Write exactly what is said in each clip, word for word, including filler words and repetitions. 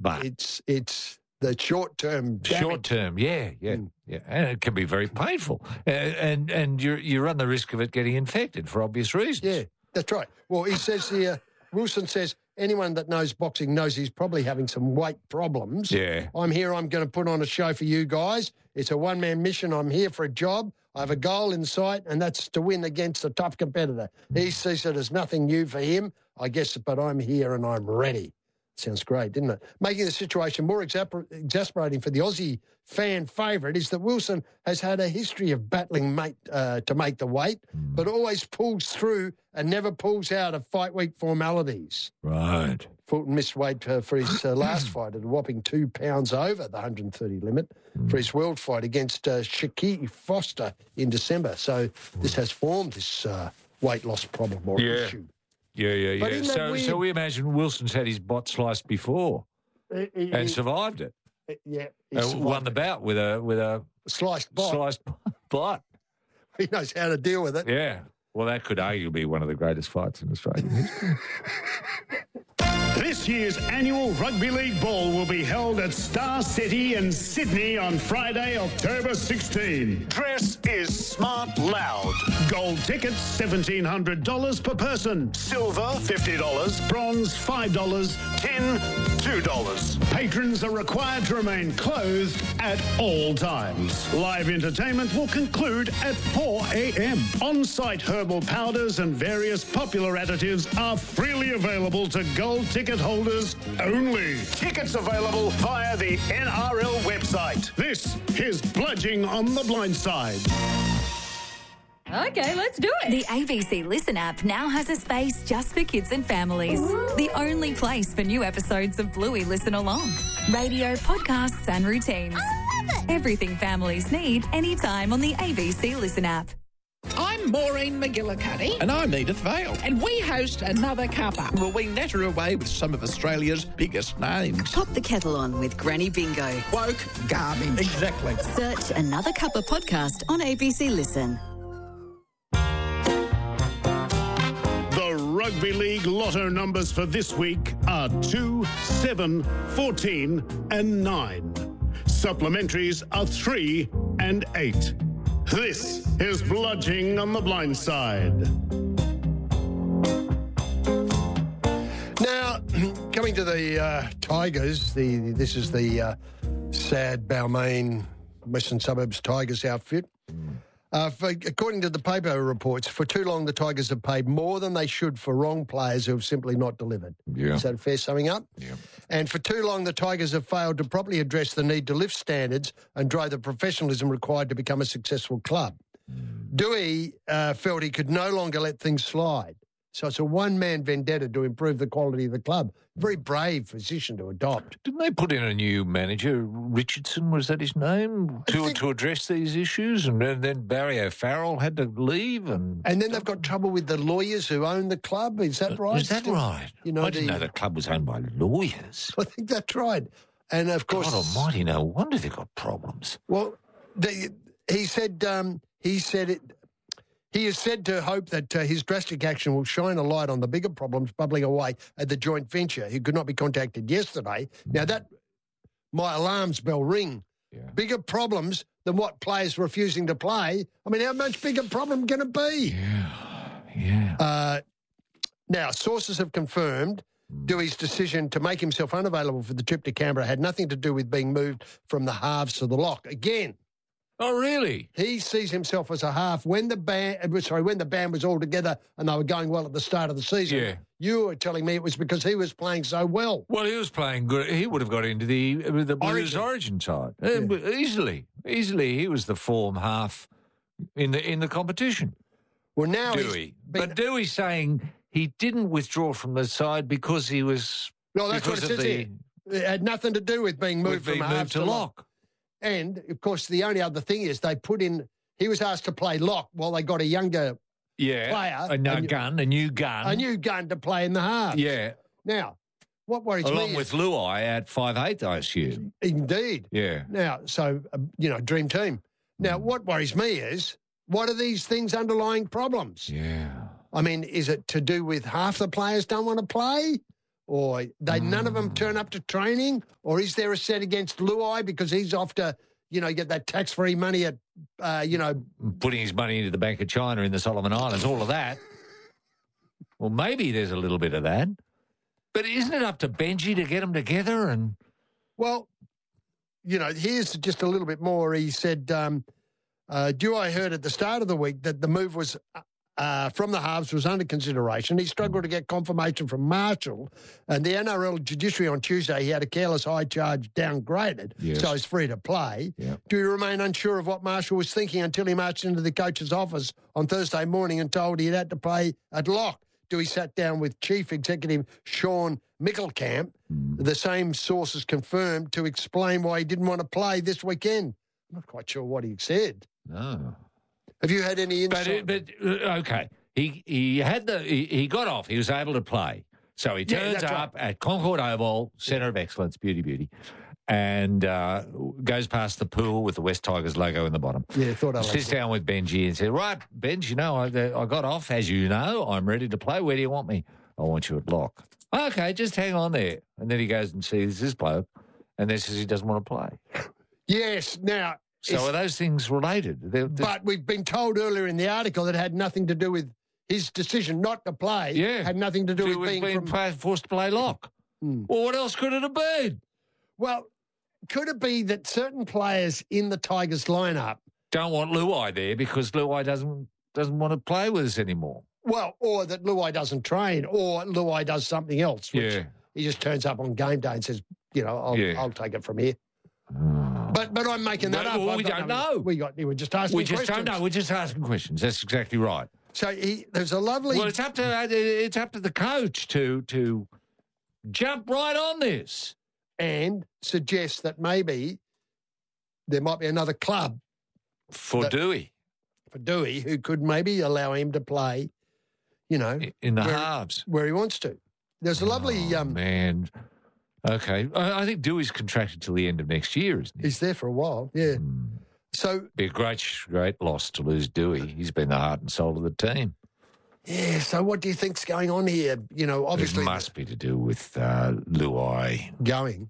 but it's it's the short term. Short term, yeah, yeah, mm. yeah, and it can be very painful, uh, and and you you run the risk of it getting infected for obvious reasons. Yeah, that's right. Well, he says here, Wilson says anyone that knows boxing knows he's probably having some weight problems. Yeah, I'm here. I'm going to put on a show for you guys. It's a one man mission. I'm here for a job. I have a goal in sight, and that's to win against a tough competitor. He sees it as nothing new for him, I guess, but I'm here and I'm ready. Sounds great, didn't it? Making the situation more exasper- exasperating for the Aussie fan favourite is that Wilson has had a history of battling mate, uh, to make the weight, but always pulls through and never pulls out of fight week formalities. Right. Fulton missed weight uh, for his uh, last fight at a whopping two pounds over the one hundred thirty limit mm. for his world fight against uh, Shaquille Foster in December. So this has formed this uh, weight loss problem or yeah. issue. Yeah, yeah, yeah. So, weird... so we imagine Wilson's had his bot sliced before he, he, and survived it. Yeah, he uh, won the bout with a with a sliced bot. Sliced bot. He knows how to deal with it. Yeah. Well, that could arguably be one of the greatest fights in Australian history. This year's annual Rugby League Ball will be held at Star City in Sydney on Friday, October sixteenth. Dress is smart loud. Gold tickets, seventeen hundred dollars per person. Silver, fifty dollars. Bronze, five dollars. Tin, two dollars. Patrons are required to remain clothed at all times. Live entertainment will conclude at four a.m. On-site herbal powders and various popular additives are freely available to gold ticket holders only. Tickets available via the N R L website. This is Bludging on the Blind Side. Okay, let's do it. The A B C Listen app now has a space just for kids and families. Ooh. The only place for new episodes of Bluey Listen Along. Radio, podcasts and routines. I love it. Everything families need anytime on the A B C Listen app. I'm Maureen McGillicuddy. And I'm Edith Vale. And we host Another Cuppa. Well, we natter away with some of Australia's biggest names. Pop the kettle on with Granny Bingo. Woke garbage. Exactly. Search Another Cuppa podcast on A B C Listen. The Rugby League lotto numbers for this week are two, seven, fourteen and nine. Supplementaries are three and eight. This is Bludging on the Blind Side. Now, coming to the uh, Tigers, the this is the uh, sad Balmain Western Suburbs Tigers outfit. Uh, for, according to the paper reports, for too long the Tigers have paid more than they should for wrong players who have simply not delivered. Yeah. Is that a fair summing up? Yeah. And for too long the Tigers have failed to properly address the need to lift standards and drive the professionalism required to become a successful club. Mm. Dewey uh, felt he could no longer let things slide. So it's a one-man vendetta to improve the quality of the club. Very brave position to adopt. Didn't they put in a new manager, Richardson, was that his name, to think, to address these issues? And then Barry O'Farrell had to leave. And and then they've got trouble with the lawyers who own the club. Is that right? Is that Still, right? You know, I didn't the, know the club was owned by lawyers. I think that's right. And, of course... God almighty, no wonder they've got problems. Well, they, he said... Um, he said it... He is said to hope that uh, his drastic action will shine a light on the bigger problems bubbling away at the joint venture. He could not be contacted yesterday. Now, that, my alarms bell ring. Yeah. Bigger problems than what players refusing to play. I mean, how much bigger problem can it be? Yeah, yeah. Uh, now, sources have confirmed Dewey's decision to make himself unavailable for the trip to Canberra had nothing to do with being moved from the halves to the lock. Again, oh, really? He sees himself as a half. When the band, sorry, when the band was all together and they were going well at the start of the season, yeah. You were telling me it was because he was playing so well. Well, he was playing good. He would have got into the the Blues Origin, Origin side yeah. uh, easily. Easily, he was the form half in the in the competition. Well, now Dewey, been... but Dewey's saying he didn't withdraw from the side because he was. No, that's what it says the, here. It had nothing to do with being moved with from being half moved to lock. lock. And, of course, the only other thing is they put in, he was asked to play lock while they got a younger yeah, player. A, no a gun, a new gun. A new gun to play in the halves. Yeah. Now, what worries Along me with is, Luai at five eight, I assume. Indeed. Yeah. Now, so, uh, you know, dream team. Now, what worries me is, what are these things' underlying problems? Yeah. I mean, is it to do with half the players don't want to play? or they none of them turn up to training? Or is there a set against Luai because he's off to, you know, get that tax-free money at, uh, you know... Putting his money into the Bank of China in the Solomon Islands, all of that. Well, maybe there's a little bit of that. But isn't it up to Benji to get them together? And Well, you know, here's just a little bit more. He said, um, uh, Dewey heard at the start of the week that the move was... Uh, from the halves was under consideration. He struggled to get confirmation from Marshall, and the N R L judiciary on Tuesday, he had a careless high charge downgraded, yes. so he's free to play. Yep. Do you remain unsure of what Marshall was thinking until he marched into the coach's office on Thursday morning and told he had to play at lock? Do he sat down with Chief Executive Sean Mickelkamp, mm. the same sources confirmed, to explain why he didn't want to play this weekend? I'm not quite sure what he said. No. Have you had any insight? But, but uh, okay, he he had the he, he got off. He was able to play, so he turns yeah, up right. at Concord Oval, Centre of Excellence, beauty, beauty, and uh, goes past the pool with the West Tigers logo in the bottom. Yeah, thought I sits down with Benji and said, "Right, Benji, you know, I, I got off. As you know, I'm ready to play. Where do you want me? I want you at lock. Okay, just hang on there." And then he goes and sees this bloke, and then says he doesn't want to play. Yes, now. So are those things related? They're, they're... But we've been told earlier in the article that it had nothing to do with his decision not to play. Yeah. Had nothing to do, do with being, being from... play, forced to play lock. Mm. Well, what else could it have been? Well, could it be that certain players in the Tigers lineup don't want Luai there because Luai doesn't doesn't want to play with us anymore? Well, or that Luai doesn't train, or Luai does something else. Which yeah. He just turns up on game day and says, you know, I'll, yeah. I'll take it from here. Oh. But but I'm making that well, up. Well, we don't know. We got. We were just asking. We just questions. don't know. We're just asking questions. That's exactly right. So he, there's a lovely. Well, it's up to it's up to the coach to to jump right on this and suggest that maybe there might be another club for that, Dewey. For Dewey, who could maybe allow him to play, you know, in the where, halves where he wants to. There's a lovely oh, um, man. Okay, I, I think Dewey's contracted till the end of next year, isn't he? He's there for a while, yeah. Mm. So be a great, great loss to lose Dewey. He's been the heart and soul of the team. Yeah. So what do you think's going on here? You know, obviously it must be to do with uh, Luai going.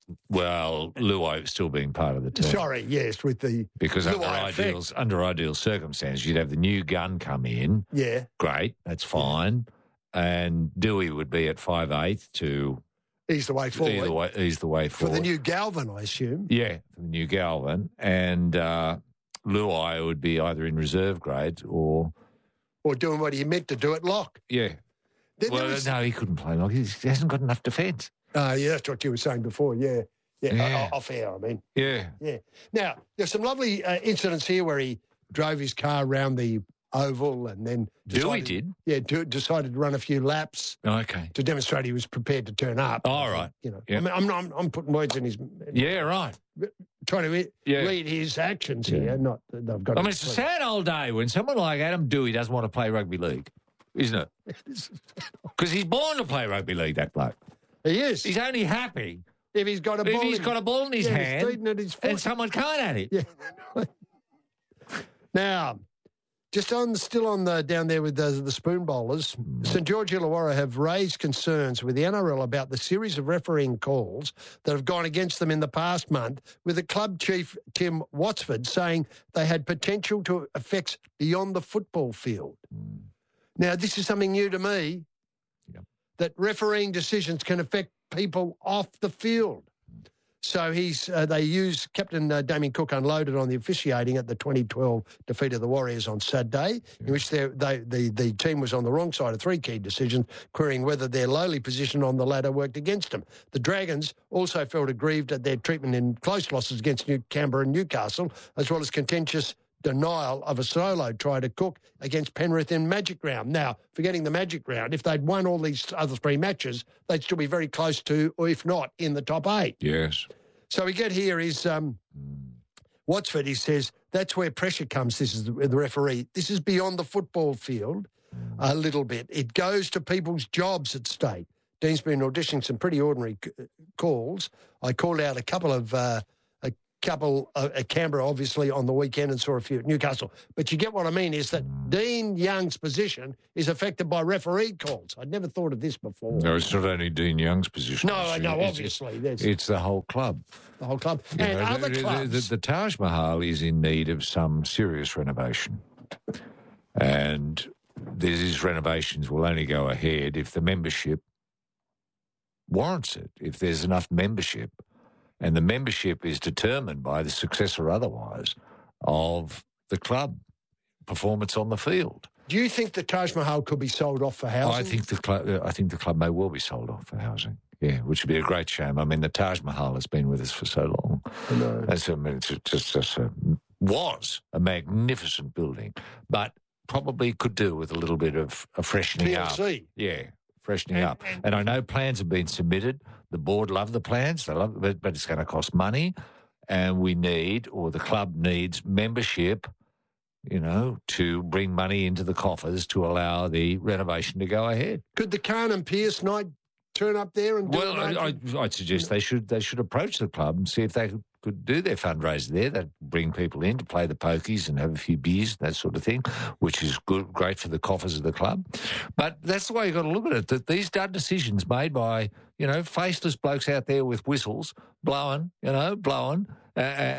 Well, Luai still being part of the team. Sorry, yes, with the because under Luai ideals, effect. under ideal circumstances, you'd have the new gun come in. Yeah, great, that's fine, yeah. And Dewey would be at five eighth to. He's the way forward. Either way, he's the way forward. For the new Galvin, I assume. Yeah, for the new Galvin. And uh, Luai would be either in reserve grade or... Or doing what he meant to do at lock. Yeah. Then well, was... no, he couldn't play lock. He hasn't got enough defence. Uh, yeah, that's what you were saying before, yeah. Yeah, yeah. Off air, I mean. Yeah. Yeah. Now, there's some lovely uh, incidents here where he drove his car around the oval and then Dewey did yeah do, decided to run a few laps okay to demonstrate he was prepared to turn up. All right, you know yep. I mean, I'm, I'm I'm putting words in his yeah right trying to read, yeah. read his actions yeah. here not that I've got I mean it's a sad old day when someone like Adam Dewey doesn't want to play rugby league, isn't it? Because he's born to play rugby league, that bloke. He is. He's only happy if he's got a ball if he's in, got a ball in his yeah, hand at his and someone can't at it. Yeah. Now just on, still on the down there with the, the spoon bowlers, mm. St George Illawarra have raised concerns with the N R L about the series of refereeing calls that have gone against them in the past month, with the club chief, Tim Watsford, saying they had potential to effects beyond the football field. Mm. Now, this is something new to me, yep. that refereeing decisions can affect people off the field. So he's uh, they used Captain uh, Damien Cook unloaded on the officiating at the twenty twelve defeat of the Warriors on Saturday, yeah. in which they, the, the team was on the wrong side of three key decisions, querying whether their lowly position on the ladder worked against them. The Dragons also felt aggrieved at their treatment in close losses against New Canberra and Newcastle, as well as contentious denial of a solo try to Cook against Penrith in Magic Round. Now, forgetting the Magic Round, if they'd won all these other three matches, they'd still be very close to, or if not, in the top eight. Yes. So we get here is um, Watsford, he says, that's where pressure comes, this is the, the referee. This is beyond the football field a little bit. It goes to people's jobs at stake. Dean's been auditioning some pretty ordinary c- calls. I called out a couple of... Uh, couple uh, at Canberra, obviously, on the weekend and saw a few at Newcastle. But you get what I mean is that Dean Young's position is affected by referee calls. I'd never thought of this before. No, it's not only Dean Young's position. No, I know, It's- obviously. It's, There's it's the whole club. the whole club. You And know, other the, clubs. The, the, the Taj Mahal is in need of some serious renovation. And these renovations will only go ahead if the membership warrants it, if there's enough membership. And the membership is determined by the success or otherwise of the club performance on the field. Do you think the Taj Mahal could be sold off for housing? I think the club. I think the club may well be sold off for housing. Yeah, which would be a great shame. I mean, the Taj Mahal has been with us for so long. I know. It's, a, it's just, just a, was a magnificent building, but probably could do with a little bit of a freshening T L up. C. Yeah, freshening And- up. and- And I know plans have been submitted. The board love the plans, they love, but, but it's going to cost money, and we need, or the club needs, membership. You know, to bring money into the coffers to allow the renovation to go ahead. Could the Khan and Pierce night turn up there and do Well, a I, night? I, I'd suggest they should they should approach the club and see if they could, could do their fundraiser there. They'd bring people in to play the pokies and have a few beers, that sort of thing, which is good, great for the coffers of the club. But that's the way you've got to look at it, that these are decisions made by, you know, faceless blokes out there with whistles, blowing, you know, blowing, uh,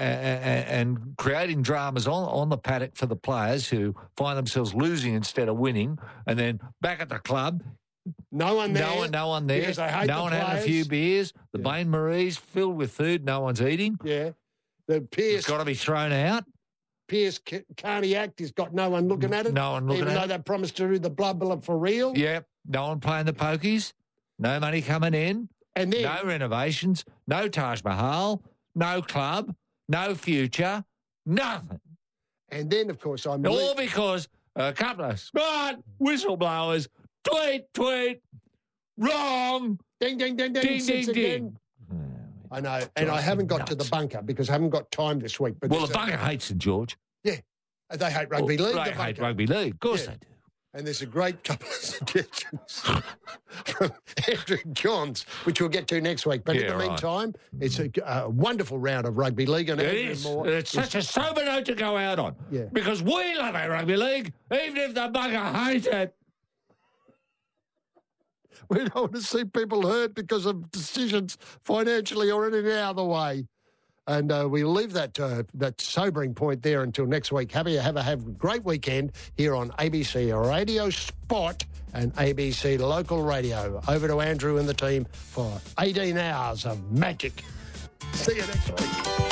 and creating dramas on, on the paddock for the players who find themselves losing instead of winning, and then back at the club, No one there. no one, no one there. Because they hate no the one having a players. few beers. The Yeah. Bain Marie's filled with food. No one's eating. Yeah. The It's Pierce, got to be thrown out. Pierce Carney Act has got no one looking at it. No one looking even at though it. they promised to do the blood blah for real. Yep. No one playing the pokies. No money coming in. And then No renovations. No Taj Mahal. No club. No future. Nothing. and then of course I'm All because a couple of smart whistleblowers tweet, tweet, wrong, ding ding ding ding, ding, six ding, again. ding. I know, and I Drives haven't me got to the nuts. bunker because I haven't got time this week. But Well, there's the a- bunker hates St George. they hate rugby league. They the hate bunker. rugby league. Of course Yeah. they do. And there's a great couple of suggestions from Andrew Johns, which we'll get to next week. But in Yeah, the right. meantime, it's a, a wonderful round of rugby league. And It Andrew is. Moore It's is- such a sober note to go out on. Yeah. Because we love our rugby league, even if the bugger hates it. we don't want to see people hurt because of decisions financially or in any other way. And uh, we leave that uh, that sobering point there until next week. Happy to have a have a great weekend here on A B C Radio Spot and A B C Local Radio. Over to Andrew and the team for eighteen hours of magic. See you next week.